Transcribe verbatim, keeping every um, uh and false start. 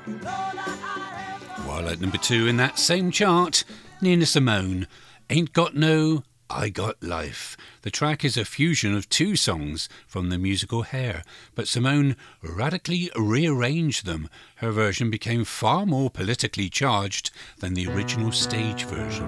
While at number two in that same chart, Nina Simone, Ain't Got No, I Got Life. The track is a fusion of two songs from the musical Hair, but Simone radically rearranged them. Her version became far more politically charged than the original stage version.